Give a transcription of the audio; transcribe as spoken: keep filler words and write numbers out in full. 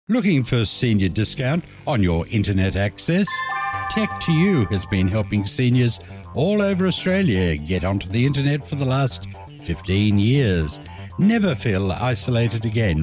Looking for senior discount on your internet access? Tech to You has been helping seniors all over Australia get onto the internet for the last fifteen years. Never feel isolated again